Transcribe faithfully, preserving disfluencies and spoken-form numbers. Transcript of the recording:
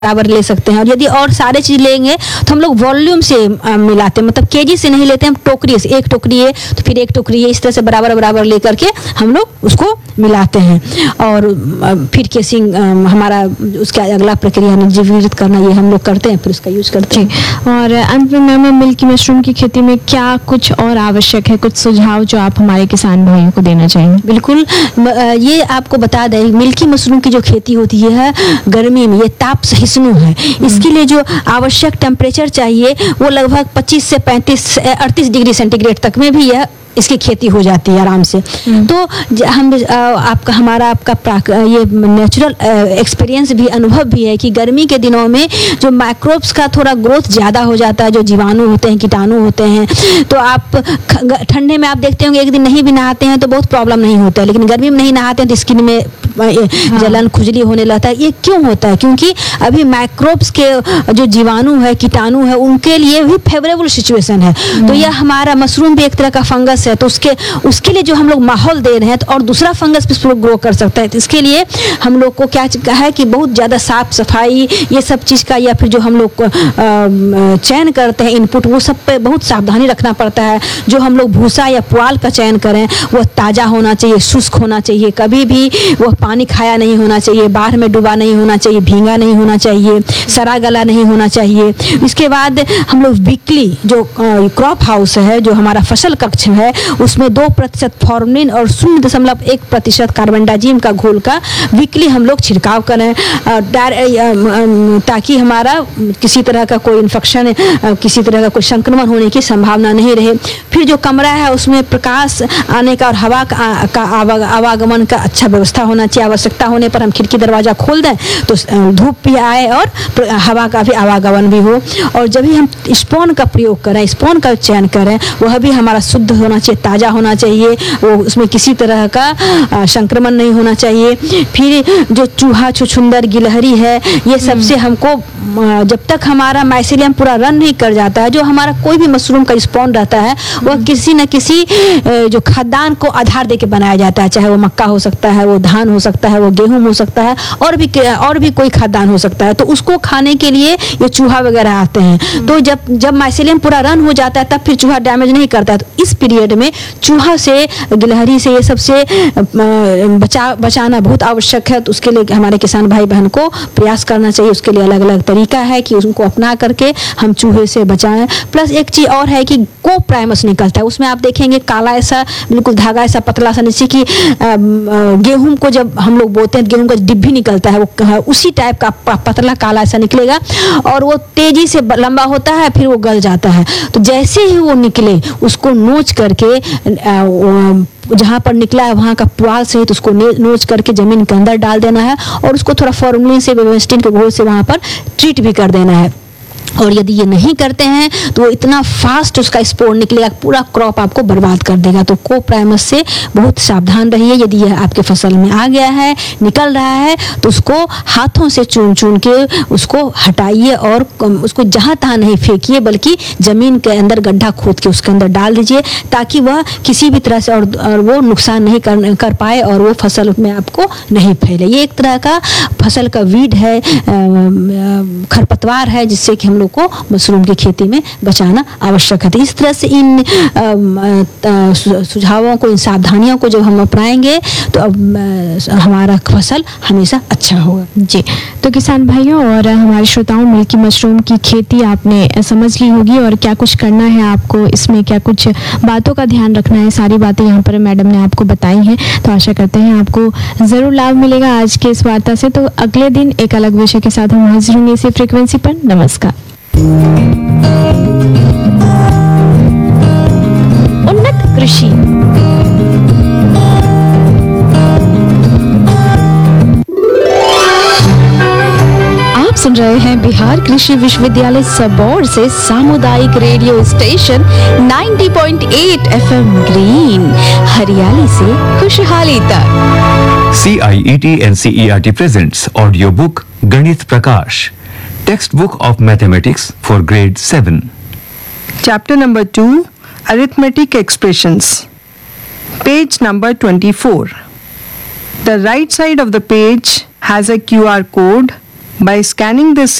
बराबर ले सकते हैं। और यदि और सारे चीज़ लेंगे तो हम लोग वॉल्यूम से आ, मिलाते हैं, मतलब केजी से नहीं लेते हैं, हम टोकरी से, एक टोकरी है तो फिर एक टोकरी है, इस तरह से बराबर बराबर लेकर के हम लोग उसको मिलाते हैं। और आ, फिर केसिंग हमारा उसका अगला प्रक्रिया निर्जीवित करना, ये हम लोग करते हैं, फिर उसका यूज करते हैं। और अंत में मैम, मिल्की मशरूम की खेती में क्या कुछ और आवश्यक है, कुछ सुझाव जो आप हमारे किसान भाइयों को देना चाहेंगे? बिल्कुल, ये आपको बता दें, मिल्की मशरूम की जो खेती होती है गर्मी में, ये ताप सहिष्णु है। इसके लिए जो आवश्यक टेम्परेचर चाहिए वो लगभग पच्चीस से पैंतीस अड़तीस डिग्री सेंटीग्रेड तक में भी यह इसकी खेती हो जाती है आराम से। तो हम आपका हमारा आपका ये नेचुरल एक्सपीरियंस भी, अनुभव भी है कि गर्मी के दिनों में जो माइक्रोब्स का थोड़ा ग्रोथ ज़्यादा हो जाता है, जो जीवाणु होते हैं, कीटाणु होते हैं, तो आप ठंडे में आप देखते होंगे एक दिन नहीं भी नहाते हैं तो बहुत प्रॉब्लम नहीं होता है, लेकिन गर्मी में नहीं नहाते हैं तो स्किन में जलन खुजली होने लगता है। ये क्यों होता है? क्योंकि अभी माइक्रोब्स के जो जीवाणु है, कीटाणु है, उनके लिए भी फेवरेबल सिचुएशन है। तो यह हमारा मशरूम भी एक तरह का फंगस है, तो उसके उसके लिए जो हम लोग माहौल दे रहे हैं, तो और दूसरा फंगस भी ग्रो कर सकता है। तो इसके लिए हम लोग को क्या है कि बहुत ज़्यादा साफ सफाई ये सब चीज़ का, या फिर जो हम लोग चयन करते हैं इनपुट, वो सब पे बहुत सावधानी रखना पड़ता है। जो हम लोग भूसा या पुआल का चयन करें वो ताज़ा होना चाहिए, शुष्क होना चाहिए, कभी भी वह पानी खाया नहीं होना चाहिए, बाढ़ में डूबा नहीं होना चाहिए, भींगा नहीं होना चाहिए, सड़ा गला नहीं होना चाहिए। इसके बाद हम लोग वीकली जो क्रॉप हाउस है, जो हमारा फसल कक्ष है, उसमें दो प्रतिशत फॉर्मलिन और शून्य दशमलव एक प्रतिशत कार्बनडाजिम का घोल का वीकली हम लोग छिड़काव करें, ताकि हमारा किसी तरह का कोई इन्फेक्शन, किसी तरह का कोई संक्रमण होने की संभावना नहीं रहे। फिर जो कमरा है उसमें प्रकाश आने का और हवा का आवागमन का अच्छा व्यवस्था होना चाहिए। आवश्यकता होने पर हम खिड़की दरवाजा खोल दें तो धूप भी आए और हवा का भी आवागमन भी हो। और जब भी हम स्पॉन का प्रयोग करें, स्पॉन का चयन करें, वह भी हमारा शुद्ध होना चाहिए, ताज़ा होना चाहिए, वो उसमें किसी तरह का संक्रमण नहीं होना चाहिए। फिर जो चूहा, छुछुंदर, गिलहरी है, ये सबसे हमको, जब तक हमारा माइसेलियम पूरा रन नहीं कर जाता है, जो हमारा कोई भी मशरूम का स्पॉन रहता है वह किसी न किसी जो खाद्यान्न को आधार दे के बनाया जाता है, चाहे वो मक्का हो सकता है, वो धान हो सकता है, वो गेहूं हो सकता है, और भी और भी कोई खाद्यान्न हो सकता है। तो उसको खाने के लिए ये चूहा वगैरह आते हैं। तो जब जब माइसेलियम पूरा रन हो जाता है तब फिर चूहा डैमेज नहीं करता है। तो इस पीरियड में चूहा से, गिलहरी से, ये सबसे बचा बचाना बहुत आवश्यक है। तो उसके लिए हमारे किसान भाई बहन को प्रयास करना चाहिए। उसके लिए अलग अलग तरीका है कि उनको अपना करके हम चूहे से बचाएं। प्लस एक चीज़ और है कि कोप्राइमस निकलता है, उसमें आप देखेंगे काला ऐसा बिल्कुल धागा ऐसा पतला सा, नीचे की गेहूं को जब हम लोग बोते हैं गेहूं का डिब्बी निकलता है, वो उसी टाइप का पतला काला ऐसा निकलेगा और वो तेजी से लंबा होता है, फिर वो गल जाता है। तो जैसे ही वो निकले उसको नोच करके, जहाँ पर निकला है वहाँ का पुआल सहित तो उसको नोच करके जमीन के अंदर डाल देना है और उसको थोड़ा फॉर्मलिन से, बेबेस्टिन के घोल से वहाँ पर ट्रीट भी कर देना है। और यदि ये नहीं करते हैं तो वो इतना फास्ट उसका स्पोर निकलेगा, पूरा क्रॉप आपको बर्बाद कर देगा। तो कोप्राइमस से बहुत सावधान रहिए। यदि यह आपके फसल में आ गया है, निकल रहा है, तो उसको हाथों से चुन चुन के उसको हटाइए और उसको जहाँ तहाँ नहीं फेंकिए, बल्कि ज़मीन के अंदर गड्ढा खोद के उसके अंदर डाल दीजिए, ताकि वह किसी भी तरह से और, और वो नुकसान नहीं कर, कर पाए और वो फसल में आपको नहीं फैले। ये एक तरह का फसल का वीड है, खरपतवार है, जिससे कि हम लोग को मशरूम की खेती में बचाना आवश्यक है। तो इस तरह से इन सुझावों को, इन सावधानियों को जब हम अपनाएंगे तो अब हमारा फसल हमेशा अच्छा होगा। जी, तो किसान भाइयों और हमारे श्रोताओं, मिल्की मशरूम की खेती आपने समझ ली होगी और क्या कुछ करना है आपको, इसमें क्या कुछ बातों का ध्यान रखना है, सारी बातें यहाँ पर मैडम ने आपको बताई हैं। तो आशा करते हैं आपको ज़रूर लाभ मिलेगा आज के इस वार्ता से। तो अगले दिन एक अलग विषय के साथ हम हाजिर होंगे इसी फ्रीक्वेंसी पर। नमस्कार। उन्नत कृषि, आप सुन रहे हैं बिहार कृषि विश्वविद्यालय सबौर से सामुदायिक रेडियो स्टेशन नब्बे पॉइंट आठ एफएम ग्रीन, हरियाली से खुशहाली तक। C I E T N C E R T presents audio book Ganit Prakash, textbook of mathematics for grade seven. Chapter number two, Arithmetic Expressions. Page number twenty-four. The right side of the page has a Q R code By scanning the